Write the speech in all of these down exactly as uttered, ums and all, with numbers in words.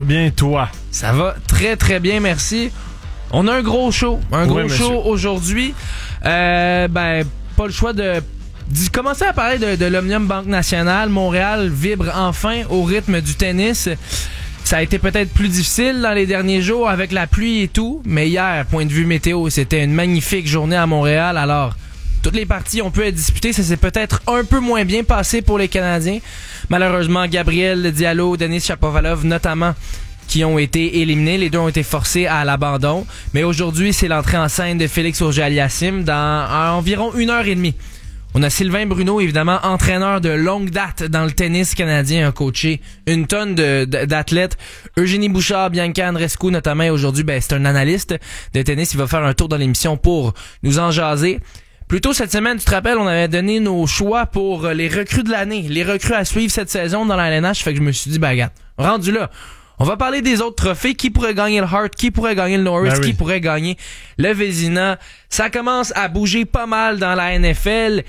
bien, toi? Ça va très très bien, merci. On a un gros show, un gros oui, show aujourd'hui. Euh, ben, pas le choix de d'y commencer à parler de, de l'Omnium Banque Nationale. Montréal vibre enfin au rythme du tennis. Ça a été peut-être plus difficile dans les derniers jours avec la pluie et tout, mais hier, point de vue météo, c'était une magnifique journée à Montréal. Alors, toutes les parties ont pu être disputées. Ça s'est peut-être un peu moins bien passé pour les Canadiens. Malheureusement, Gabriel Diallo, Denis Shapovalov notamment, qui ont été éliminés. Les deux ont été forcés à l'abandon. Mais aujourd'hui, c'est l'entrée en scène de Félix Auger-Aliassime dans environ une heure et demie. On a Sylvain Bruno, évidemment, entraîneur de longue date dans le tennis canadien, a coaché une tonne de, de, d'athlètes. Eugénie Bouchard, Bianca Andreescu notamment, aujourd'hui, ben, c'est un analyste de tennis. Il va faire un tour dans l'émission pour nous en jaser. Plus tôt cette semaine, tu te rappelles, on avait donné nos choix pour les recrues de l'année, les recrues à suivre cette saison dans la L N H. Fait que je me suis dit, ben, regarde, rendu là, on va parler des autres trophées. Qui pourrait gagner le Hart? Qui pourrait gagner le Norris? Ben oui. Qui pourrait gagner le Vézina? Ça commence à bouger pas mal dans la N F L.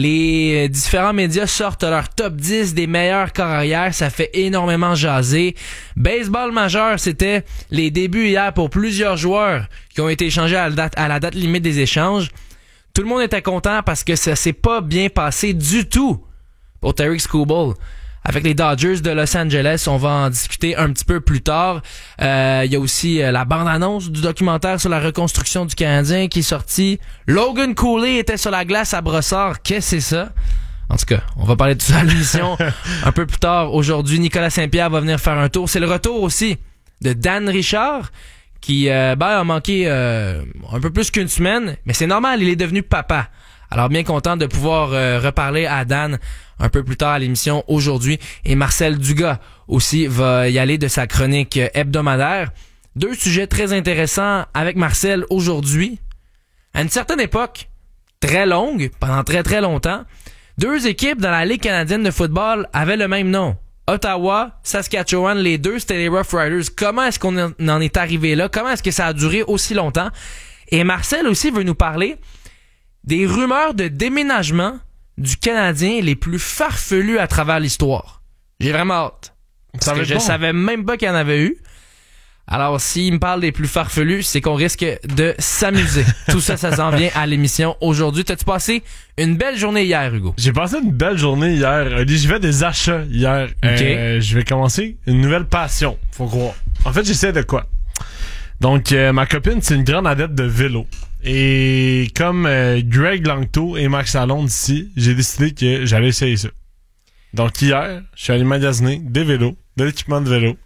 Les différents médias sortent leur top dix des meilleurs carrières. Ça fait énormément jaser. Baseball majeur, c'était les débuts hier pour plusieurs joueurs qui ont été échangés à la date, à la date limite des échanges. Tout le monde était content parce que ça s'est pas bien passé du tout pour Tarik Skubal. Avec les Dodgers de Los Angeles, on va en discuter un petit peu plus tard. Euh, il y a aussi euh, la bande-annonce du documentaire sur la reconstruction du Canadien qui est sorti. Logan Cooley était sur la glace à Brossard. Qu'est-ce que c'est ça? En tout cas, on va parler de tout ça à l'émission un peu plus tard. Aujourd'hui, Nicolas Saint-Pierre va venir faire un tour. C'est le retour aussi de Dan Richard qui euh, ben, a manqué euh, un peu plus qu'une semaine. Mais c'est normal, il est devenu papa. Alors bien content de pouvoir euh, reparler à Dan un peu plus tard à l'émission aujourd'hui. Et Marcel Dugas aussi va y aller de sa chronique hebdomadaire. Deux sujets très intéressants avec Marcel aujourd'hui. À une certaine époque, très longue, pendant très très longtemps, deux équipes dans la Ligue canadienne de football avaient le même nom. Ottawa, Saskatchewan, les deux, c'était les Rough Riders. Comment est-ce qu'on en est arrivé là? Comment est-ce que ça a duré aussi longtemps? Et Marcel aussi veut nous parler des rumeurs de déménagement du Canadien les plus farfelus à travers l'histoire. J'ai vraiment hâte. Parce que je bon. savais même pas qu'il y en avait eu. Alors, s'il me parle des plus farfelus, c'est qu'on risque de s'amuser. Tout ça, ça s'en vient à l'émission aujourd'hui. T'as-tu passé une belle journée hier, Hugo? J'ai passé une belle journée hier. J'ai fait des achats hier. Okay. Euh, je vais commencer une nouvelle passion, faut croire. En fait, j'essaie de quoi? Donc, euh, ma copine, c'est une grande adepte de vélo. Et comme euh, Greg Langto et Max Lalonde ici, j'ai décidé que j'allais essayer ça. Donc hier, je suis allé magasiner des vélos, de l'équipement de vélo.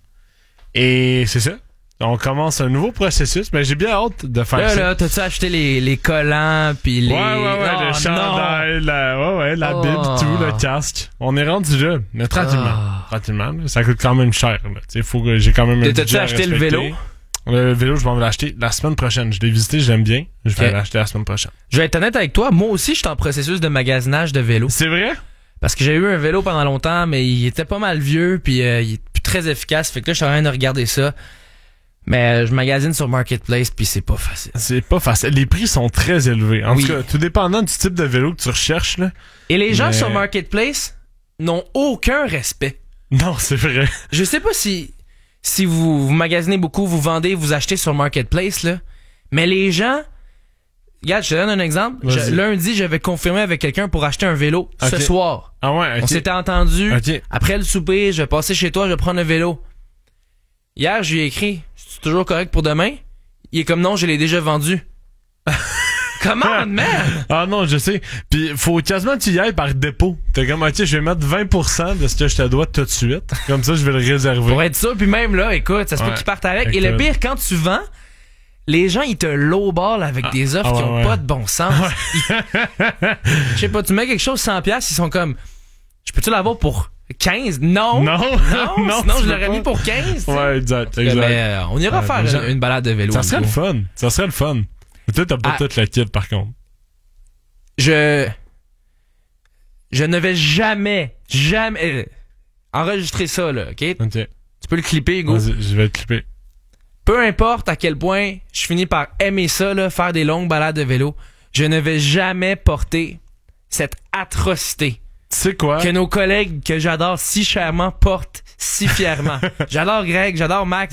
Et c'est ça. On commence un nouveau processus, mais j'ai bien hâte de faire là, ça. Là, t'as-tu acheté les, les collants puis les... Ouais, ouais, ouais, oh, le chandail, la, ouais, ouais, la oh. Bible, tout, le casque. On est rendu là, mais tranquillement. Oh. Tranquillement, là, ça coûte quand même cher. Là. T'sais, faut que j'ai quand même un budget T'as-tu acheté le vélo? Le vélo, je vais me l'acheter la semaine prochaine. Je l'ai visité, j'aime bien. Je vais okay. l'acheter la semaine prochaine. Je vais être honnête avec toi, moi aussi, je suis en processus de magasinage de vélo. C'est vrai? Parce que j'ai eu un vélo pendant longtemps, mais il était pas mal vieux, puis euh, il est plus très efficace. Fait que là, je suis en train de regarder ça. Mais euh, je magasine sur Marketplace, puis c'est pas facile. C'est pas facile. Les prix sont très élevés. En oui. tout cas, tout dépendant du type de vélo que tu recherches. Là. Et les gens mais... sur Marketplace n'ont aucun respect. Non, c'est vrai. Je sais pas si... Si vous, vous magasinez beaucoup, vous vendez, vous achetez sur Marketplace, là. Mais les gens... Regarde, je te donne un exemple. Je, lundi, j'avais confirmé avec quelqu'un pour acheter un vélo okay. ce soir. Ah ouais, okay. On s'était entendu. Okay. Après le souper, je vais passer chez toi, je vais prendre un vélo. Hier, je lui ai écrit, c'est toujours correct pour demain? Il est comme non, je l'ai déjà vendu. Comment, man? Ah non, je sais. Puis faut quasiment que tu y ailles par dépôt. T'es comme, ok, je vais mettre vingt pour cent de ce que je te dois tout de suite. Comme ça, je vais le réserver. Pour être sûr, puis même là, écoute, ça se ouais. peut qu'ils partent avec. Écoute. Et le pire, quand tu vends, les gens, ils te lowball avec ah, des offres ah, ouais, qui ont ouais. pas de bon sens. Ouais. Je sais pas, tu mets quelque chose cent piastres, ils sont comme, je peux-tu l'avoir pour quinze? Non! Non! Non! non sinon, je l'aurais mis pour quinze. Ouais, exact, exact. Mais, euh, on ira ouais, faire gens... une, une balade de vélo. Ça serait le fun. Ça serait le fun. Mais toi, t'as pas ah, toute la kit, par contre. Je... Je ne vais jamais, jamais enregistrer ça, là, OK? OK. Tu peux le clipper, Hugo? Vas-y, je vais le clipper. Peu importe à quel point je finis par aimer ça, là, faire des longues balades de vélo, je ne vais jamais porter cette atrocité. Tu sais quoi? Que nos collègues que j'adore si chèrement portent si fièrement. J'adore Greg, j'adore Max.